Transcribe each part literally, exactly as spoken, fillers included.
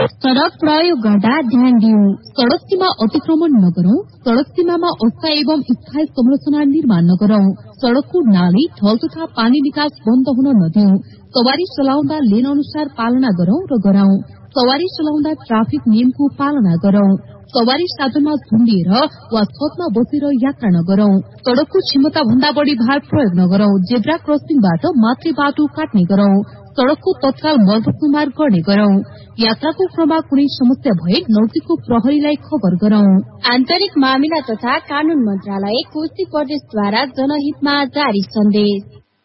सड़क प्रयोग गर्दा ध्यान दिऊ। सड़क सीमा अतिक्रमण नगरौं। सड़क सीमामा अस्थायी एवं स्थायी संरचना निर्माण नगरौं। सड़कको नाली, ढल तथा पानी निकास बन्द हुन नदिऊ। सवारी चलाउँदा लेन अनुसार पालना गरौं र गराउँ। सवारी चलाउँदा ट्राफिक नियमको पालना गरौं। सवारी साधनमा झुन्डिएर वा छतमा बसेर यात्रा नगरौं। सड़कको क्षमता भन्दा बढ़ी भार प्रयोग नगरौं। जेब्रा क्रसिङबाट मात्रै बाटो काट्ने गरौं। सड़कको तत्काल मर्मत निर्माण गर्ने गरौं। यात्राको क्रममा कुनै समस्या भए नजिकको प्रहरीलाई खबर गरौं। आन्तरिक मामिला तथा कानून मन्त्रालय कोशी प्रदेशद्वारा जनहितमा जारी सन्देश।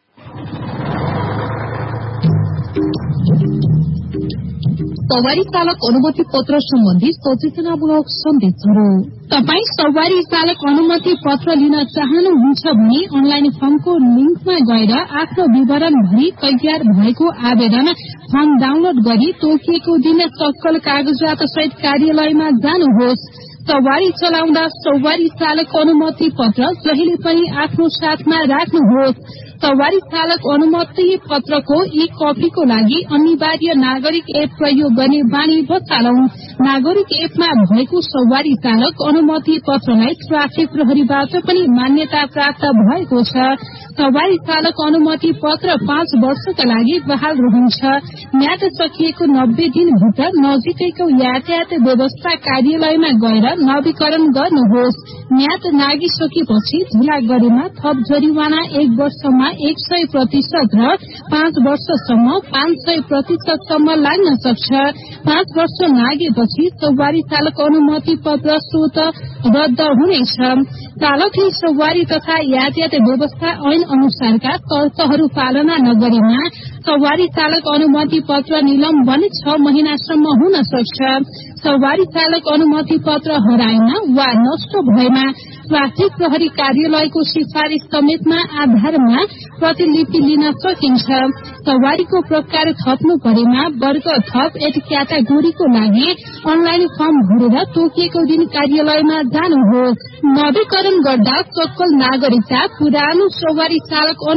सवारी चालक अनुमति पत्र सम्बन्धी सचेतनामूलक सन्देशहरू। तपाई सवारी चालक अनुमति पत्र लिन चाहनुहुन्छ भने अनलाइन फर्मको लिंकमा गएर आफ्नो विवरण भरी तयार भएको आवेदन फर्म डाउनलोड गरी तोकिएको दिन सक्कल कागजात सहित कार्यालयमा जानुहोस्। सवारी चलाउँदा सवारी चालक अनुमति पत्र जहिले पनि आफ्नो साथमा राख्नुहोस्। सवारी चालक अनुमति पत्रको ई कपीको लागि अनिवार्य नागरिक एप प्रयोग गर्ने बानी बचालौं। नागरिक एपमा भएको सवारी चालक अनुमति पत्रलाई ट्राफिक प्रहरीबाट पनि मान्यता प्राप्त भएको छ। सवारी चालक अनुमति पत्र पाँच वर्षका लागि बहाल रहन्छ। म्याद सकिएको नब्बे दिनभित्र नजिकैको यातायात व्यवस्था कार्यालयमा गएर नवीकरण गर्नुहोस्। म्याद नागिसकेपछि ढिला गरेमा थप जरिवाना एक वर्षमा एक सय प्रतिशत र पाँच वर्षसम्म पाँच सय प्रतिशतसम्म लाग्न सक्छ। पाँच वर्ष नागेपछि सवारी चालक अनुमति पत्र स्वत रद्द हुनेछ। चालकले सवारी तथा यातायात व्यवस्था ऐन अनुसारका शर्तहरू पालना नगरेमा सवारी चालक अनुमति पत्र निलम्बन छ महिनासम्म हुन सक्छ। सवारी चालक अनुमति पत्र हराएमा वा नष्ट भएमा ट्राफिक प्रहरी कार्यालयको सिफारिश समेतमा आधारमा प्रतिलिपि लिन सकिन्छ। सवारीको प्रकार थप्नु परेमा वर्ग थप एट क्याटेगोरीको लागि अनलाइन फर्म भरेर तोकिएको दिन कार्यालयमा जानुहोस्। नवीकरण गर्दा सक्कल नागरिकता पुरानो सवारी चालक